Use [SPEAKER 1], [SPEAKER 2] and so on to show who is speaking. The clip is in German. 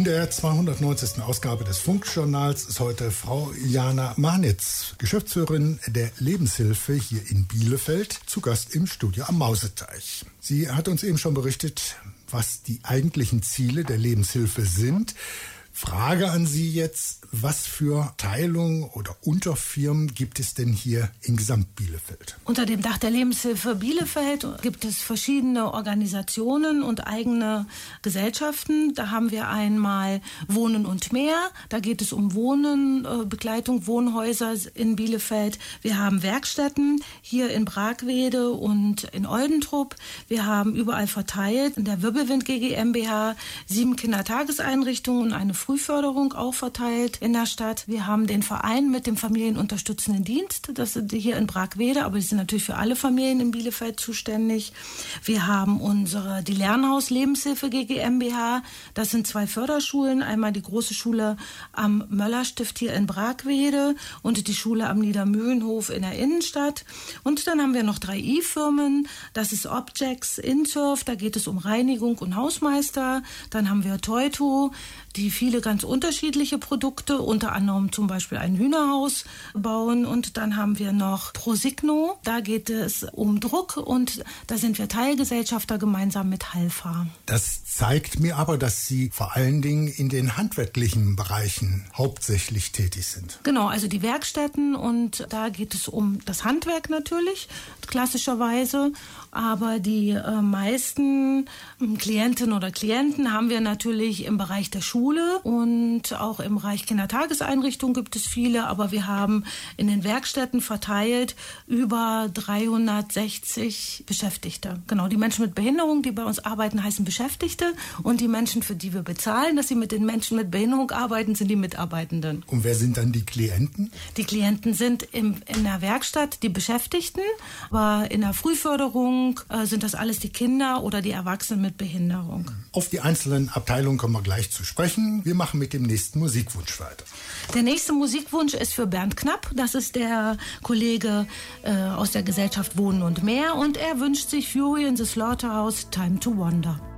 [SPEAKER 1] der 290. Ausgabe des Funkjournals ist heute Frau Jana Manitz, Geschäftsführerin der Lebenshilfe hier in Bielefeld, zu Gast im Studio am Mauseteich. Sie hat uns eben schon berichtet, was die eigentlichen Ziele der Lebenshilfe sind. Frage an Sie jetzt, was für Teilungen oder Unterfirmen gibt es denn hier in Gesamt-Bielefeld?
[SPEAKER 2] Unter dem Dach der Lebenshilfe Bielefeld gibt es verschiedene Organisationen und eigene Gesellschaften. Da haben wir einmal Wohnen und Mehr. Da geht es um Wohnen, Begleitung, Wohnhäuser in Bielefeld. Wir haben Werkstätten hier in Bragwede und in Oldentrup. Wir haben überall verteilt in der Wirbelwind GmbH 7 Kindertageseinrichtungen und eine Frühförderung auch verteilt in der Stadt. Wir haben den Verein mit dem Familienunterstützenden Dienst, das sind hier in Bragwede, aber die sind natürlich für alle Familien in Bielefeld zuständig. Wir haben die Lernhaus Lebenshilfe GmbH, das sind 2 Förderschulen, einmal die große Schule am Möllerstift hier in Bragwede und die Schule am Niedermühlenhof in der Innenstadt. Und dann haben wir noch 3 I-Firmen, das ist Objects, Insurf, da geht es um Reinigung und Hausmeister. Dann haben wir Teuto, die viele ganz unterschiedliche Produkte, unter anderem zum Beispiel ein Hühnerhaus bauen. Und dann haben wir noch Prosigno, da geht es um Druck und da sind wir Teilgesellschafter gemeinsam mit Halfa.
[SPEAKER 1] Das zeigt mir aber, dass Sie vor allen Dingen in den handwerklichen Bereichen hauptsächlich tätig sind.
[SPEAKER 2] Genau, also die Werkstätten und da geht es um das Handwerk natürlich, klassischerweise. Aber die meisten Klientinnen oder Klienten haben wir natürlich im Bereich der Schule und auch im Bereich Kindertageseinrichtungen gibt es viele. Aber wir haben in den Werkstätten verteilt über 360 Beschäftigte. Genau, die Menschen mit Behinderung, die bei uns arbeiten, heißen Beschäftigte. Und die Menschen, für die wir bezahlen, dass sie mit den Menschen mit Behinderung arbeiten, sind die Mitarbeitenden.
[SPEAKER 1] Und wer sind dann die Klienten?
[SPEAKER 2] Die Klienten sind in der Werkstatt die Beschäftigten, aber in der Frühförderung sind das alles die Kinder oder die Erwachsenen mit Behinderung.
[SPEAKER 1] Auf die einzelnen Abteilungen kommen wir gleich zu sprechen. Wir machen mit dem nächsten Musikwunsch weiter.
[SPEAKER 2] Der nächste Musikwunsch ist für Bernd Knapp. Das ist der Kollege aus der Gesellschaft Wohnen und Mehr. Und er wünscht sich Fury in the Slaughterhouse, Time to Wander.